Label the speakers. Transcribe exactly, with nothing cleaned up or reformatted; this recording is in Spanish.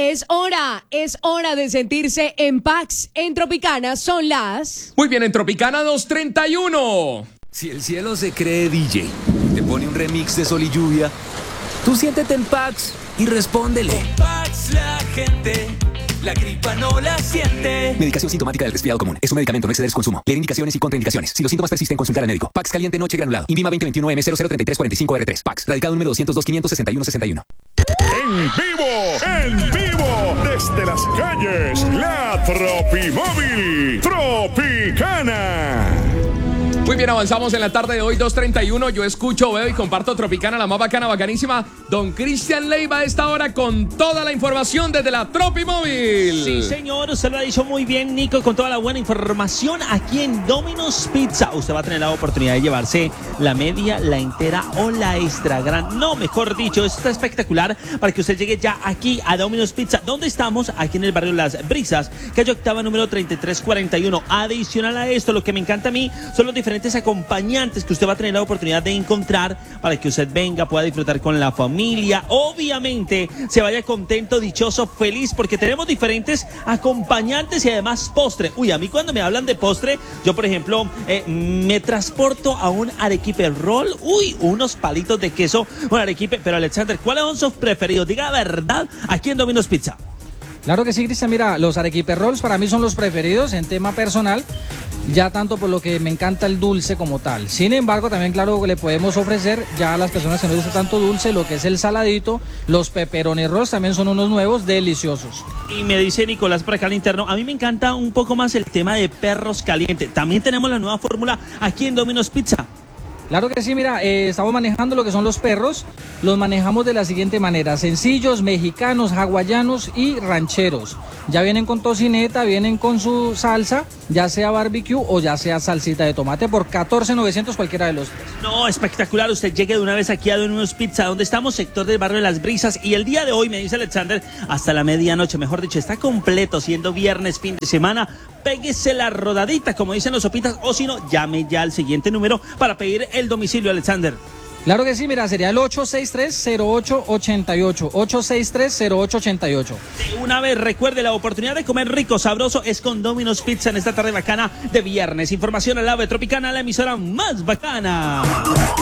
Speaker 1: Es hora, es hora de sentirse en Pax. En Tropicana son las...
Speaker 2: Muy bien, en Tropicana dos treinta y uno.
Speaker 3: Si el cielo se cree D J, te pone un remix de Sol y Lluvia, tú siéntete en Pax y respóndele.
Speaker 4: Con Pax la gente, la gripa no la siente.
Speaker 3: Medicación sintomática del resfriado común. Es un medicamento, no exceder su consumo. Leer indicaciones y contraindicaciones. Si los síntomas persisten, consultar al médico. Pax caliente noche granulado. Invima veinte veintiuno M cero cero treinta y tres cuarenta y cinco R tres. Pax. Radicado número doscientos dos quinientos sesenta y uno sesenta y uno.
Speaker 5: En vivo, en vivo, desde las calles, la Tropimóvil Tropicana.
Speaker 2: Muy bien, avanzamos en la tarde de hoy, dos treinta y uno. Yo escucho, veo y comparto Tropicana, la más bacana, bacanísima. Don Cristian Leiva a esta hora con toda la información desde la Tropimóvil.
Speaker 6: Sí, señor, usted lo ha dicho muy bien, Nico, con toda la buena información aquí en Domino's Pizza. Usted va a tener la oportunidad de llevarse la media, la entera o la extra gran. No, mejor dicho, esto está espectacular para que usted llegue ya aquí a Domino's Pizza. ¿Dónde estamos? Aquí en el barrio Las Brisas, calle octava número treinta y tres cuarenta y uno. Adicional a esto, lo que me encanta a mí son los diferentes acompañantes que usted va a tener la oportunidad de encontrar para que usted venga, pueda disfrutar con la familia. Obviamente se vaya contento, dichoso, feliz, porque tenemos diferentes acompañantes y además postre. Uy, a mí cuando me hablan de postre, yo por ejemplo eh, me transporto a un arequipe roll. Uy, unos palitos de queso, un arequipe. Pero Alexander, ¿cuáles son sus preferidos? Diga la verdad aquí en Domino's Pizza.
Speaker 7: Claro que sí, Cristian. Mira, los arequipe rolls para mí son los preferidos en tema personal, ya tanto por lo que me encanta el dulce como tal. Sin embargo, también claro le podemos ofrecer ya a las personas que no les gusta tanto dulce lo que es el saladito. Los pepperoni rolls también son unos nuevos deliciosos.
Speaker 6: Y me dice Nicolás por acá al interno, a mí me encanta un poco más el tema de perros calientes. También tenemos la nueva fórmula aquí en Domino's Pizza.
Speaker 7: Claro que sí, mira, eh, estamos manejando lo que son los perros, los manejamos de la siguiente manera: sencillos, mexicanos, hawaianos y rancheros. Ya vienen con tocineta, vienen con su salsa, ya sea barbecue o ya sea salsita de tomate, por catorce mil novecientos cualquiera de los tres.
Speaker 6: No, espectacular, usted llegue de una vez aquí a Domino's Pizza, donde estamos, sector del barrio de Las Brisas, y el día de hoy, me dice Alexander, hasta la medianoche, mejor dicho, está completo, siendo viernes, fin de semana. Péguese la rodadita, como dicen los sopitas, o si no, llame ya al siguiente número para pedir el domicilio, Alexander.
Speaker 7: Claro que sí, mira, sería el ocho seis tres, cero ocho ocho ocho, ocho seis tres, cero ocho ocho ocho.
Speaker 6: De una vez, recuerde, la oportunidad de comer rico, sabroso, es con Domino's Pizza en esta tarde bacana de viernes. Información al lado de Tropicana, la emisora más bacana.